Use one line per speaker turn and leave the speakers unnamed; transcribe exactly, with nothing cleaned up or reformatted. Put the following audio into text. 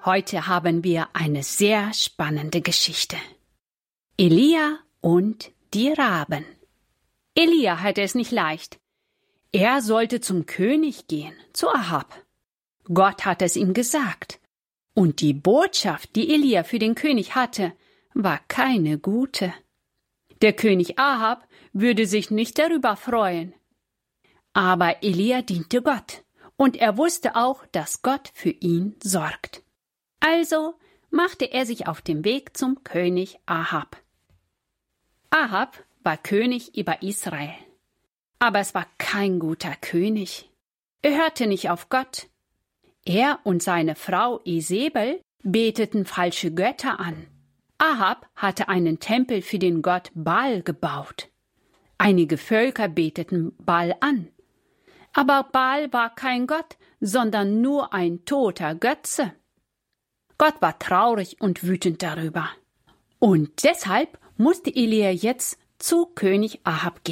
Heute haben wir eine sehr spannende Geschichte. Elia und die Raben. Elia hatte es nicht leicht. Er sollte zum König gehen, zu Ahab. Gott hatte es ihm gesagt. Und die Botschaft, die Elia für den König hatte, war keine gute. Der König Ahab würde sich nicht darüber freuen. Aber Elia diente Gott, und er wusste auch, dass Gott für ihn sorgt. Also machte er sich auf den Weg zum König Ahab. Ahab war König über Israel. Aber es war kein guter König. Er hörte nicht auf Gott. Er und seine Frau Isebel beteten falsche Götter an. Ahab hatte einen Tempel für den Gott Baal gebaut. Einige Völker beteten Baal an. Aber Baal war kein Gott, sondern nur ein toter Götze. Gott war traurig und wütend darüber. Und deshalb musste Elia jetzt zu König Ahab gehen.